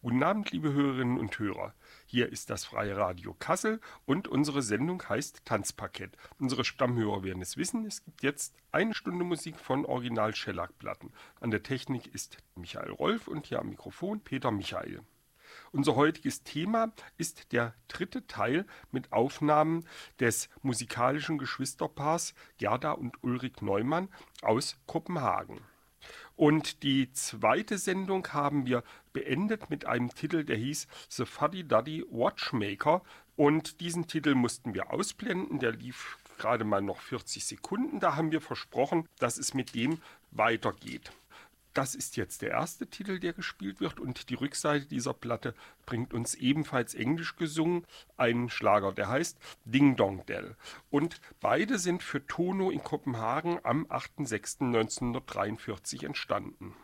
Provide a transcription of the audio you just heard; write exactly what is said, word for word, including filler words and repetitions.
Guten Abend, liebe Hörerinnen und Hörer. Hier ist das Freie Radio Kassel und unsere Sendung heißt Tanzparkett. Unsere Stammhörer werden es wissen, es gibt jetzt eine Stunde Musik von Original Schellackplatten. An der Technik ist Michael Rolf und hier am Mikrofon Peter Michael. Unser heutiges Thema ist der dritte Teil mit Aufnahmen des musikalischen Geschwisterpaars Gerda und Ulrik Neumann aus Kopenhagen. Und die zweite Sendung haben wir beendet mit einem Titel, der hieß The Fuddy Duddy Watchmaker. Und diesen Titel mussten wir ausblenden, der lief gerade mal noch vierzig Sekunden. Da haben wir versprochen, dass es mit dem weitergeht. Das ist jetzt der erste Titel, der gespielt wird, und die Rückseite dieser Platte bringt uns ebenfalls englisch gesungen einen Schlager, der heißt Ding Dong Dell. Und beide sind für Tono in Kopenhagen am achter sechster neunzehnhundertdreiundvierzig entstanden.